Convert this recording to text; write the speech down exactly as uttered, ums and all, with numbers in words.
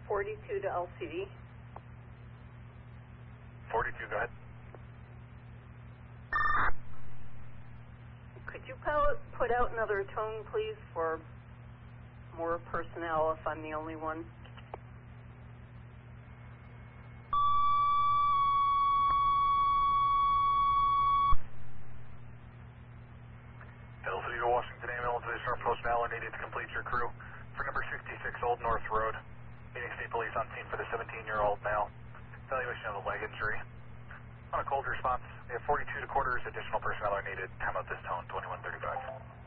forty-two to L C D. forty-two, go ahead. Could you put out another tone, please, for more personnel if I'm the only one? L C D to Washington ambulance, additional personnel are needed to complete your crew for number sixty-six Old North Road. Meeting state police on scene for the seventeen-year-old male. Evaluation of the leg injury. On a cold response, we have forty-two to quarters, additional personnel are needed. Time out this tone, twenty-one thirty-five.